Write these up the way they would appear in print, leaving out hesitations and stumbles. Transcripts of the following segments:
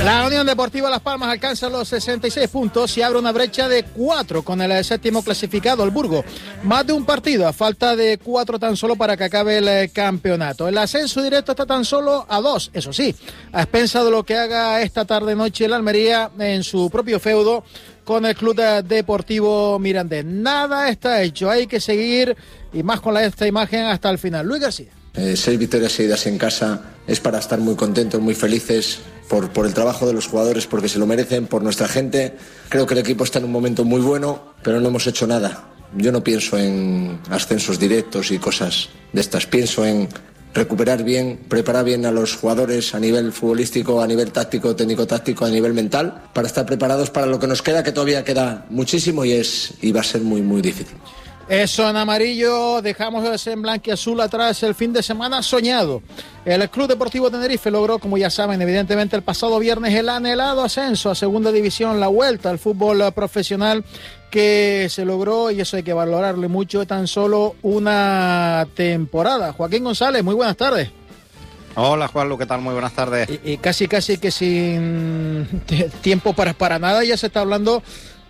La Unión Deportiva Las Palmas alcanza los 66 puntos y abre una brecha de 4 con el séptimo clasificado, el Burgos. Más de un partido, a falta de 4 tan solo para que acabe el campeonato. El ascenso directo está tan solo a 2, eso sí, a expensa de lo que haga esta tarde-noche el Almería en su propio feudo con el Club Deportivo Mirandés. Nada está hecho, hay que seguir, y más con esta imagen hasta el final. Luis García. 6 victorias seguidas en casa es para estar muy contentos, muy felices por el trabajo de los jugadores, porque se lo merecen, por nuestra gente. Creo que el equipo está en un momento muy bueno, pero no hemos hecho nada. Yo no pienso en ascensos directos y cosas de estas, pienso en recuperar bien, preparar bien a los jugadores a nivel futbolístico, a nivel táctico, técnico-táctico, a nivel mental, para estar preparados para lo que nos queda, que todavía queda muchísimo y va a ser muy, muy difícil. Eso en amarillo, dejamos en blanquiazul atrás el fin de semana soñado. El Club Deportivo Tenerife logró, como ya saben, evidentemente el pasado viernes el anhelado ascenso a segunda división, la vuelta al fútbol profesional que se logró, y eso hay que valorarle mucho, tan solo una temporada. Joaquín González, muy buenas tardes. Hola Juanlu, ¿qué tal? Muy buenas tardes. Y casi que sin tiempo para nada ya se está hablando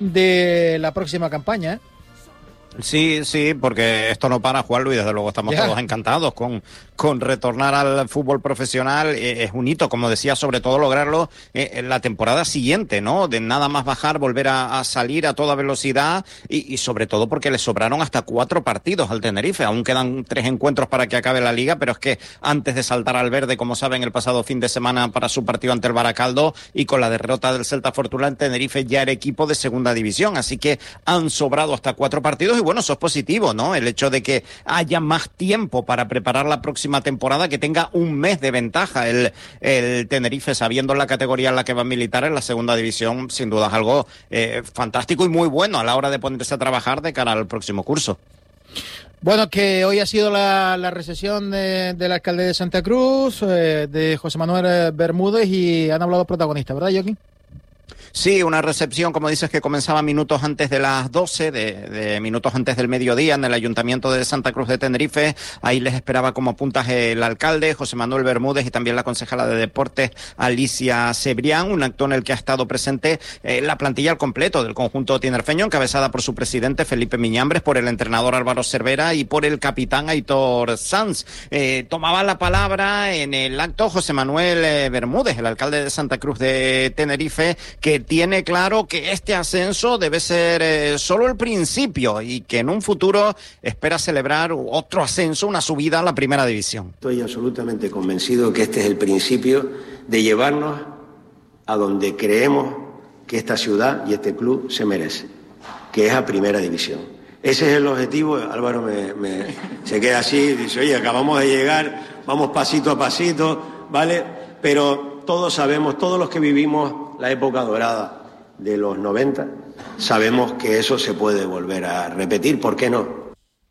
de la próxima campaña, ¿eh? Sí, porque esto no para, Juanlu, y desde luego estamos todos encantados con retornar al fútbol profesional. Es un hito, como decía, sobre todo lograrlo en la temporada siguiente, ¿no? De nada más bajar, volver a salir a toda velocidad y sobre todo porque le sobraron hasta 4 partidos al Tenerife. Aún quedan 3 encuentros para que acabe la liga, pero es que antes de saltar al verde, como saben, el pasado fin de semana para su partido ante el Baracaldo y con la derrota del Celta Fortuna, el Tenerife ya era equipo de segunda división, así que han sobrado hasta 4 partidos. Y bueno, eso es positivo, ¿no? El hecho de que haya más tiempo para preparar la próxima temporada, que tenga un mes de ventaja el Tenerife, sabiendo la categoría en la que va a militar en la segunda división, sin duda es algo fantástico y muy bueno a la hora de ponerse a trabajar de cara al próximo curso. Bueno, que hoy ha sido la recepción del alcalde de Santa Cruz, de José Manuel Bermúdez, y han hablado protagonistas, ¿verdad, Joaquín? Sí, una recepción, como dices, que comenzaba minutos antes de las 12, de minutos antes del mediodía, en el Ayuntamiento de Santa Cruz de Tenerife. Ahí les esperaba como puntas el alcalde, José Manuel Bermúdez, y también la concejala de Deportes, Alicia Cebrián. Un acto en el que ha estado presente la plantilla al completo del conjunto tinerfeño, encabezada por su presidente, Felipe Miñambres, por el entrenador Álvaro Cervera y por el capitán Aitor Sanz. Tomaba la palabra en el acto José Manuel Bermúdez, el alcalde de Santa Cruz de Tenerife, que tiene claro que este ascenso debe ser solo el principio y que en un futuro espera celebrar otro ascenso, una subida a la primera división. Estoy absolutamente convencido que este es el principio de llevarnos a donde creemos que esta ciudad y este club se merece, que es a primera división. Ese es el objetivo. Álvaro se queda así, dice, oye, acabamos de llegar, vamos pasito a pasito, ¿vale? Pero todos sabemos, todos los que vivimos la época dorada de los 90, sabemos que eso se puede volver a repetir, ¿por qué no?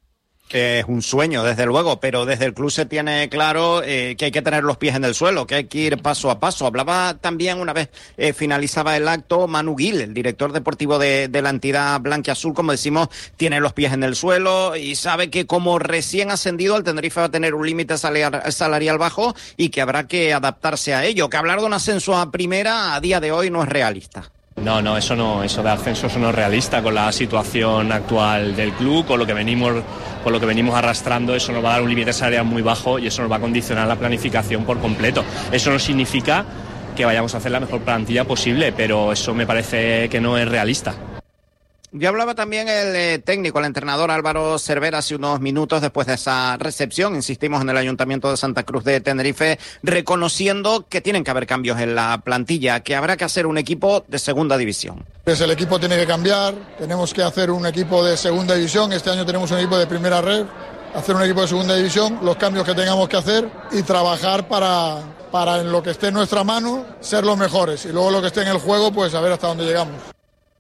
Es un sueño, desde luego, pero desde el club se tiene claro que hay que tener los pies en el suelo, que hay que ir paso a paso. Hablaba también, una vez finalizaba el acto, Manu Gil, el director deportivo de la entidad blanquiazul, como decimos, tiene los pies en el suelo y sabe que como recién ascendido el Tenerife va a tener un límite salarial bajo y que habrá que adaptarse a ello, que hablar de un ascenso a primera a día de hoy no es realista. No, eso de ascenso no es realista con la situación actual del club, con lo que venimos arrastrando. Eso nos va a dar un límite salarial muy bajo y eso nos va a condicionar la planificación por completo. Eso no significa que vayamos a hacer la mejor plantilla posible, pero eso me parece que no es realista. Ya hablaba también el técnico, el entrenador Álvaro Cervera, hace unos minutos después de esa recepción, insistimos, en el Ayuntamiento de Santa Cruz de Tenerife, reconociendo que tienen que haber cambios en la plantilla, que habrá que hacer un equipo de segunda división. Pues el equipo tiene que cambiar, tenemos que hacer un equipo de segunda división, este año tenemos un equipo de primera red, hacer un equipo de segunda división, los cambios que tengamos que hacer y trabajar para en lo que esté en nuestra mano ser los mejores, y luego lo que esté en el juego, pues a ver hasta dónde llegamos.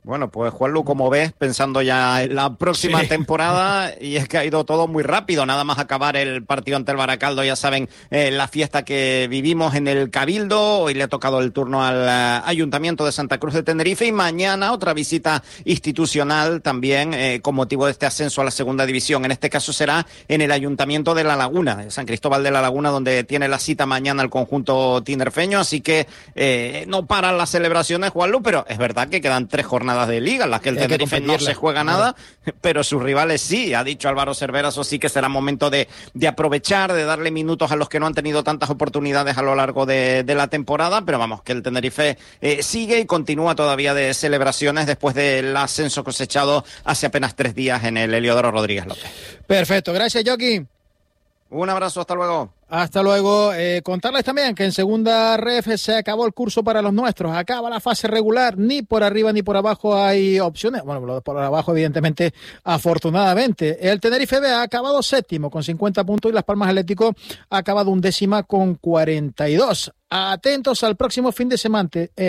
Bueno, pues Juanlu, como ves, pensando ya en la próxima temporada, y es que ha ido todo muy rápido, nada más acabar el partido ante el Baracaldo, ya saben, la fiesta que vivimos en el Cabildo, hoy le ha tocado el turno al Ayuntamiento de Santa Cruz de Tenerife, y mañana otra visita institucional también con motivo de este ascenso a la segunda división. En este caso será en el Ayuntamiento de La Laguna, de San Cristóbal de La Laguna, donde tiene la cita mañana el conjunto tinerfeño, así que no paran las celebraciones, Juanlu, pero es verdad que quedan 3 jornadas de liga, en las que el Tenerife no se juega nada, pero sus rivales sí. Ha dicho Álvaro Cervera, eso sí que será momento de aprovechar, de darle minutos a los que no han tenido tantas oportunidades a lo largo de la temporada, pero vamos, que el Tenerife sigue y continúa todavía de celebraciones después del ascenso cosechado hace apenas 3 días en el Heliodoro Rodríguez López. Perfecto, gracias, Joaquín. Un abrazo, hasta luego. Hasta luego. Contarles también que en segunda ref se acabó el curso para los nuestros. Acaba la fase regular. Ni por arriba ni por abajo hay opciones. Bueno, por abajo, evidentemente, afortunadamente. El Tenerife B ha acabado 7º con 50 puntos y Las Palmas Atlético ha acabado 11ª con 42. Atentos al próximo fin de semana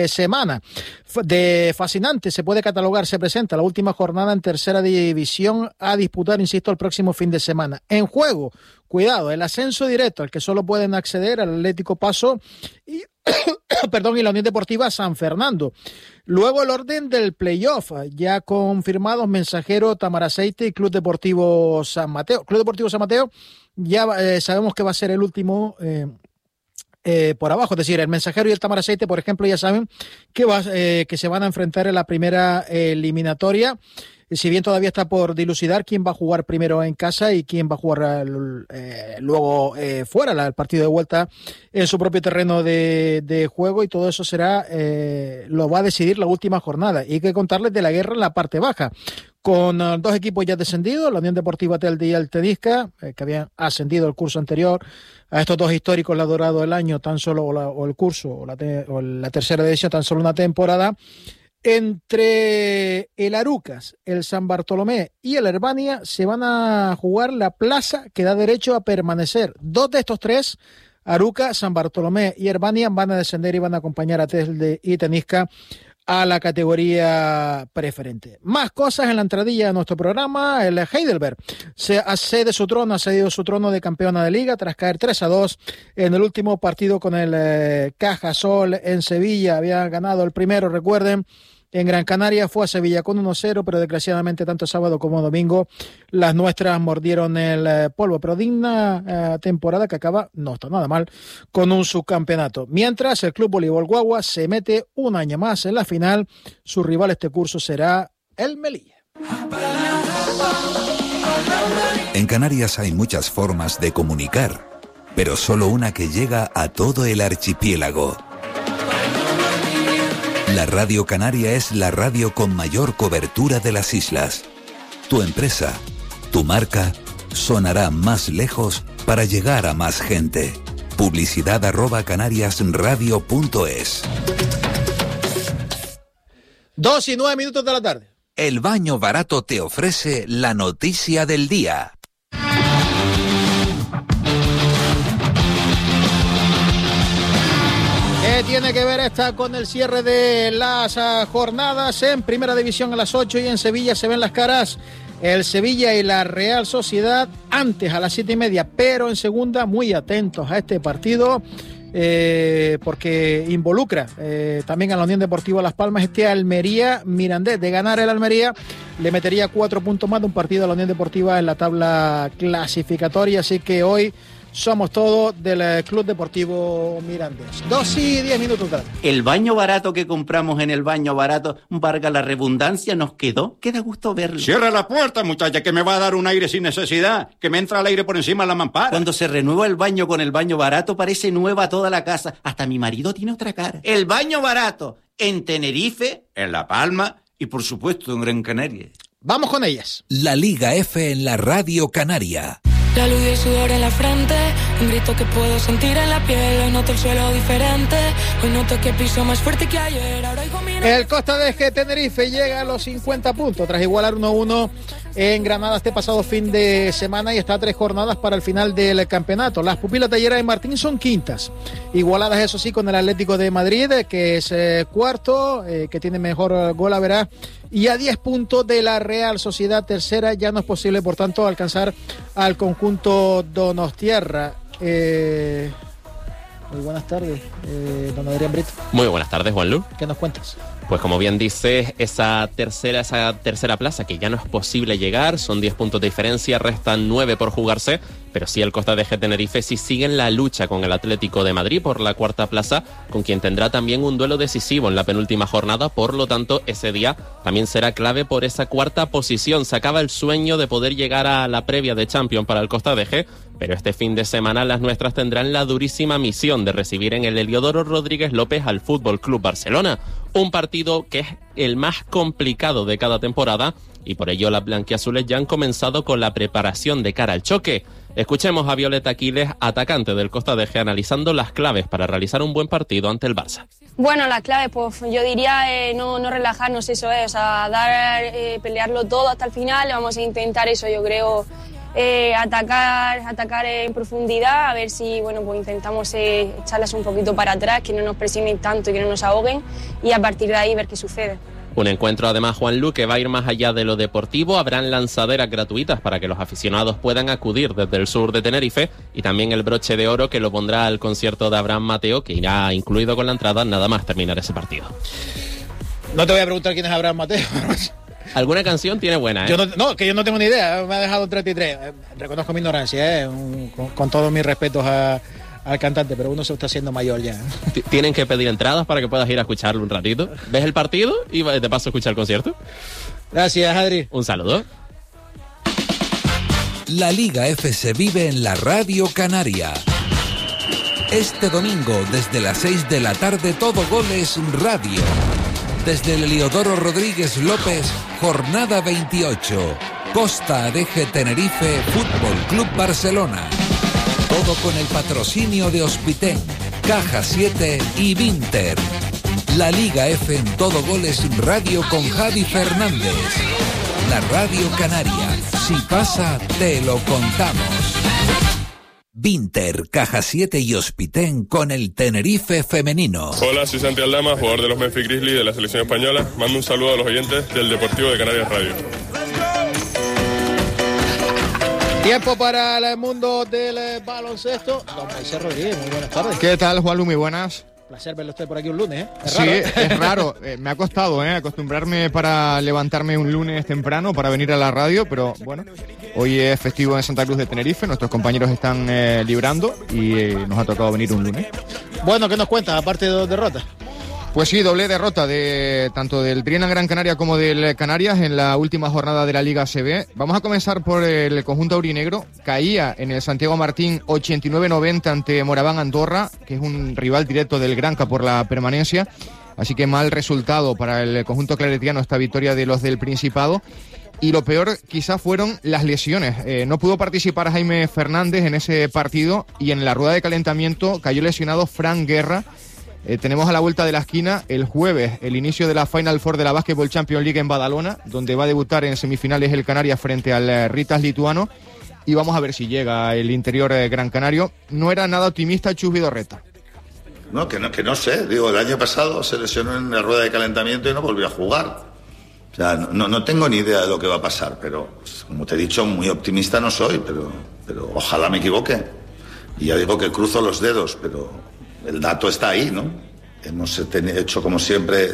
de fascinante. Se puede catalogar, se presenta la última jornada en tercera división a disputar, insisto, el próximo fin de semana. En juego, cuidado, el ascenso directo al que solo pueden acceder al Atlético Paso y la Unión Deportiva San Fernando. Luego el orden del playoff, ya confirmados Mensajero, Tamaraceite y Club Deportivo San Mateo. Club Deportivo San Mateo ya sabemos que va a ser el último por abajo, es decir, el Mensajero y el Tamaraceite, por ejemplo, ya saben que se van a enfrentar en la primera eliminatoria. Si bien todavía está por dilucidar quién va a jugar primero en casa y quién va a jugar luego fuera, el partido de vuelta en su propio terreno de juego, y todo eso lo va a decidir la última jornada. Y hay que contarles de la guerra en la parte baja, con 2 equipos ya descendidos, la Unión Deportiva Telde y el Tenisca, que habían ascendido el curso anterior. A estos 2 históricos le ha durado el año tan solo, o el curso, o la tercera edición, tan solo una temporada. Entre el Arucas, el San Bartolomé y el Herbania se van a jugar la plaza que da derecho a permanecer. 2 de estos 3, Arucas, San Bartolomé y Herbania, van a descender y van a acompañar a Telde y Tenisca a la categoría preferente. Más cosas en la entradilla de nuestro programa. El Heidelberg ha cedido su trono de campeona de liga tras caer 3-2 en el último partido con el Cajasol en Sevilla. Había ganado el primero, recuerden, en Gran Canaria, fue a Sevilla con 1-0, pero desgraciadamente tanto sábado como domingo las nuestras mordieron el polvo. Pero digna temporada que acaba, no está nada mal, con un subcampeonato. Mientras el Club Voleibol Guagua se mete un año más en la final, su rival este curso será el Melilla. En Canarias hay muchas formas de comunicar, pero solo una que llega a todo el archipiélago. La Radio Canaria es la radio con mayor cobertura de las islas. Tu empresa, tu marca, sonará más lejos para llegar a más gente. Publicidad@canariasradio.es. 2:09 de la tarde. El Baño Barato te ofrece la noticia del día. ¿Qué tiene que ver esta con el cierre de las jornadas? En Primera División a las 8 y en Sevilla se ven las caras el Sevilla y la Real Sociedad antes a las 7:30, pero en segunda muy atentos a este partido porque involucra también a la Unión Deportiva Las Palmas. Este Almería Mirandés, de ganar el Almería le metería 4 puntos más de un partido a la Unión Deportiva en la tabla clasificatoria, así que hoy somos todos del Club Deportivo Mirandés. 2:10 tarde. El baño barato que compramos en el Baño Barato, valga la redundancia, nos quedó. Queda gusto verlo. Cierra la puerta, muchacha, que me va a dar un aire sin necesidad, que me entra el aire por encima de la mampara. Cuando se renueva el baño con el Baño Barato, parece nueva toda la casa. Hasta mi marido tiene otra cara. El Baño Barato, en Tenerife, en La Palma y, por supuesto, en Gran Canaria. Vamos con ellas. La Liga F en la Radio Canaria. La luz y el sudor en la frente, un grito que puedo sentir en la piel. Hoy noto el suelo diferente, hoy noto que piso más fuerte que ayer. Ahora oigo mi... El Costa de Tenerife llega a los 50 puntos tras igualar 1-1 en Granada este pasado fin de semana y está a 3 jornadas para el final del campeonato. Las pupilas de Lleras y Martín son quintas, igualadas eso sí con el Atlético de Madrid, que es cuarto, que tiene mejor golaveraje, y a 10 puntos de la Real Sociedad tercera. Ya no es posible, por tanto, alcanzar al conjunto donostiarra. Muy buenas tardes, don Adrián Brito. Muy buenas tardes, Juanlu. ¿Qué nos cuentas? Pues como bien dices, esa tercera plaza que ya no es posible llegar, son 10 puntos de diferencia, restan 9 por jugarse, pero sí el Costa de Tenerife sí sigue en la lucha con el Atlético de Madrid por la cuarta plaza, con quien tendrá también un duelo decisivo en la penúltima jornada, por lo tanto ese día también será clave por esa cuarta posición. Se acaba el sueño de poder llegar a la previa de Champions para el Costa de G, pero este fin de semana las nuestras tendrán la durísima misión de recibir en el Heliodoro Rodríguez López al Fútbol Club Barcelona, un partido que es el más complicado de cada temporada y por ello las blanquiazules ya han comenzado con la preparación de cara al choque. Escuchemos a Violeta Aquiles, atacante del Costa de G, analizando las claves para realizar un buen partido ante el Barça. Bueno, las claves, pues yo diría no relajarnos, eso es, o sea, pelearlo todo hasta el final. Vamos a intentar eso, yo creo, atacar en profundidad, a ver si, bueno, pues intentamos echarlas un poquito para atrás, que no nos presionen tanto y que no nos ahoguen, y a partir de ahí ver qué sucede. Un encuentro además, Juanlu, que va a ir más allá de lo deportivo. Habrán lanzaderas gratuitas para que los aficionados puedan acudir desde el sur de Tenerife, y también el broche de oro que lo pondrá al concierto de Abraham Mateo, que irá incluido con la entrada nada más terminar ese partido. No te voy a preguntar quién es Abraham Mateo. ¿Alguna canción tiene buena, Yo no tengo ni idea, me ha dejado 33. Reconozco mi ignorancia, con todos mis respetos al cantante, pero uno se está haciendo mayor ya. Tienen que pedir entradas para que puedas ir a escucharlo un ratito. ¿Ves el partido y de paso escuchar el concierto? Gracias, Adri. Un saludo. La Liga F se vive en la Radio Canaria. Este domingo, desde las 6 de la tarde, Todo Goles Radio. Desde el Heliodoro Rodríguez López, jornada 28. Costa Adeje Tenerife, Fútbol Club Barcelona. Todo con el patrocinio de Hospitén, Caja 7 y Vinter. La Liga F en Todo Goles Radio con Javi Fernández. La Radio Canaria. Si pasa, te lo contamos. Vinter, Caja 7 y Hospitén con el Tenerife femenino. Hola, soy Santi Aldama, jugador de los Memphis Grizzlies de la selección española. Mando un saludo a los oyentes del Deportivo de Canarias Radio. Tiempo para el mundo del baloncesto. Don Moisés Rodríguez, muy buenas tardes. ¿Qué tal, Juanlu? Muy buenas. Placer verlo usted por aquí un lunes, Es raro. Es raro. Me ha costado acostumbrarme para levantarme un lunes temprano para venir a la radio, pero bueno, hoy es festivo en Santa Cruz de Tenerife, nuestros compañeros están librando y nos ha tocado venir un lunes. Bueno, ¿qué nos cuentas, aparte de 2 derrotas? Pues sí, doble derrota tanto del Triana Gran Canaria como del Canarias en la última jornada de la Liga ACB. Vamos a comenzar por el conjunto aurinegro. Caía en el Santiago Martín 89-90 ante Moraván Andorra, que es un rival directo del Granca por la permanencia. Así que mal resultado para el conjunto claretiano esta victoria de los del Principado. Y lo peor quizás fueron las lesiones. No pudo participar Jaime Fernández en ese partido y en la rueda de calentamiento cayó lesionado Fran Guerra. Tenemos a la vuelta de la esquina el jueves el inicio de la Final Four de la Basketball Champions League en Badalona, donde va a debutar en semifinales el Canarias frente al Ritas lituano, y vamos a ver si llega el interior gran canario. No era nada optimista Chus Vidorreta. No, que no sé. Digo, el año pasado se lesionó en la rueda de calentamiento y no volvió a jugar. O sea, no tengo ni idea de lo que va a pasar, pero como te he dicho, muy optimista no soy, pero ojalá me equivoque. Y ya digo que cruzo los dedos, pero el dato está ahí, ¿no? Hemos hecho, como siempre,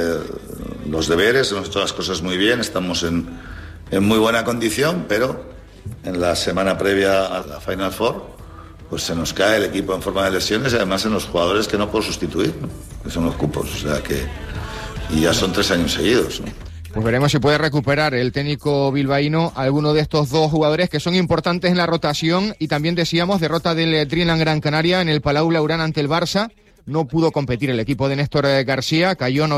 los deberes, hemos hecho las cosas muy bien, estamos en muy buena condición, pero en la semana previa a la Final Four, pues se nos cae el equipo en forma de lesiones y además en los jugadores que no puedo sustituir, ¿no? Que son los cupos, o sea que... Y ya son 3 años seguidos, ¿no? Pues veremos si puede recuperar el técnico bilbaíno alguno de estos 2 jugadores que son importantes en la rotación. Y también decíamos, derrota del Dreamland Gran Canaria en el Palau Blaugrana ante el Barça. No pudo competir el equipo de Néstor García, cayó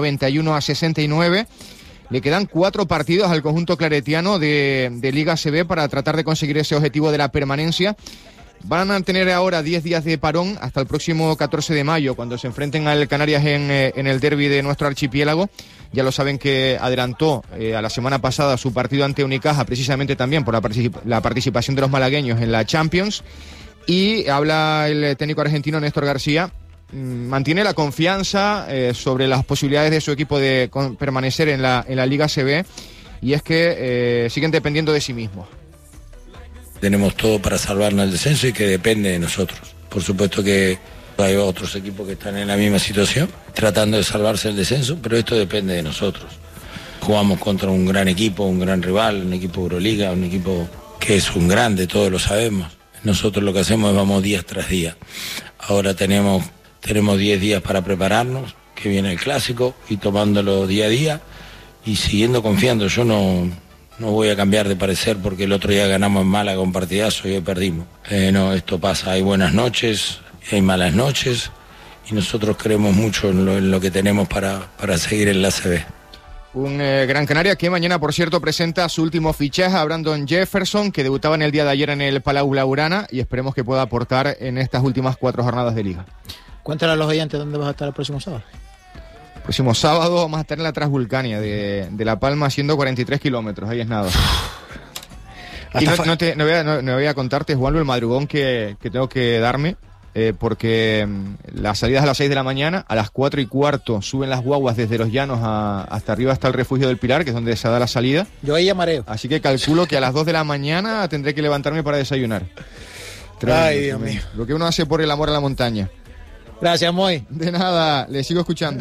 91-69. Le quedan 4 partidos al conjunto claretiano de Liga ACB para tratar de conseguir ese objetivo de la permanencia. Van a tener ahora 10 días de parón hasta el próximo 14 de mayo, cuando se enfrenten al Canarias en el derbi de nuestro archipiélago. Ya lo saben que adelantó a la semana pasada su partido ante Unicaja, precisamente también por la participación de los malagueños en la Champions. Y habla el técnico argentino Néstor García, mantiene la confianza sobre las posibilidades de su equipo de permanecer en la Liga ACB, y es que siguen dependiendo de sí mismos. Tenemos todo para salvarnos el descenso y que depende de nosotros. Por supuesto que hay otros equipos que están en la misma situación, tratando de salvarse el descenso, pero esto depende de nosotros. Jugamos contra un gran equipo, un gran rival, un equipo Euroliga, un equipo que es un grande, todos lo sabemos. Nosotros lo que hacemos es vamos día tras día. Ahora tenemos 10 días para prepararnos, que viene el clásico, y tomándolo día a día y siguiendo confiando. Yo no voy a cambiar de parecer porque el otro día ganamos en Málaga un partidazo y hoy perdimos. No, esto pasa, hay buenas noches, hay malas noches, y nosotros creemos mucho en lo que tenemos para seguir en la ACB. Un Gran Canaria que mañana, por cierto, presenta su último fichaje a Brandon Jefferson, que debutaba en el día de ayer en el Palau Blaugrana, y esperemos que pueda aportar en estas últimas 4 jornadas de Liga. Cuéntale a los oyentes dónde vas a estar el próximo sábado. Próximo sábado vamos a estar en la Transvulcania de La Palma, haciendo 43 kilómetros, ahí es nada. Y no voy a contarte, Juanlu, el madrugón que tengo que darme, porque las salidas a las 6 de la mañana, a las 4:15 suben las guaguas desde Los Llanos hasta arriba, hasta el refugio del Pilar, que es donde se da la salida. Yo ahí mareo. Así que calculo que a las 2 de la mañana tendré que levantarme para desayunar. Ay, Dios mío. Lo que uno hace por el amor a la montaña. Gracias, Moy. De nada, le sigo escuchando.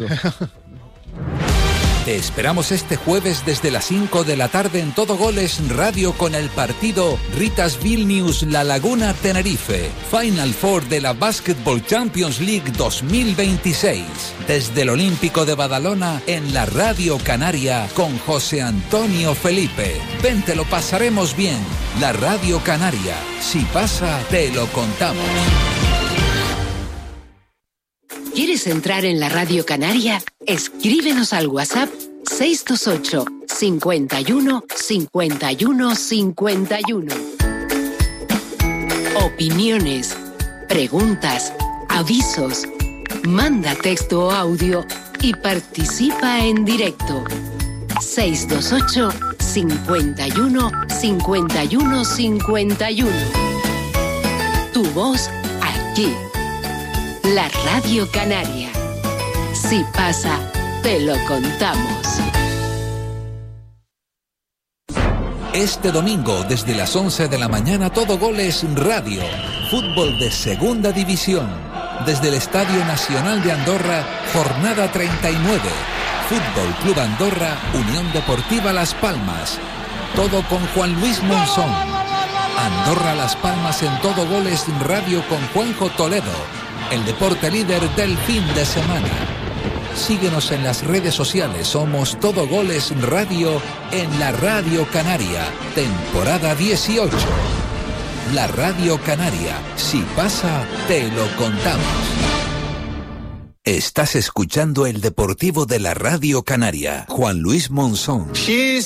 Te esperamos este jueves desde las 5 de la tarde en Todo Goles Radio con el partido Ritas Vilnius La Laguna Tenerife, Final Four de la Basketball Champions League 2026. Desde el Olímpico de Badalona en la Radio Canaria con José Antonio Felipe. Ven, te lo pasaremos bien. La Radio Canaria. Si pasa, te lo contamos. ¿Quieres entrar en la Radio Canaria? Escríbenos al WhatsApp 628 51 51 51. Opiniones, preguntas, avisos. Manda texto o audio y participa en directo. 628 51 51 51. Tu voz aquí. La Radio Canaria. Si pasa, te lo contamos. Este domingo, desde las 11 de la mañana, Todo Goles Radio. Fútbol de Segunda División. Desde el Estadio Nacional de Andorra, jornada 39. Fútbol Club Andorra, Unión Deportiva Las Palmas. Todo con Juan Luis Monzón. Andorra Las Palmas en Todo Goles Radio con Juanjo Toledo. El deporte líder del fin de semana. Síguenos en las redes sociales. Somos Todo Goles Radio en la Radio Canaria. Temporada 18. La Radio Canaria. Si pasa, te lo contamos. Estás escuchando el Deportivo de la Radio Canaria. Juan Luis Monzón.